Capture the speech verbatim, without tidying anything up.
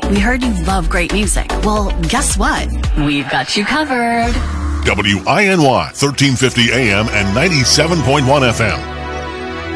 We heard you love great music. Well, guess what? We've got you covered. W I N Y, thirteen fifty A M and ninety-seven point one F M.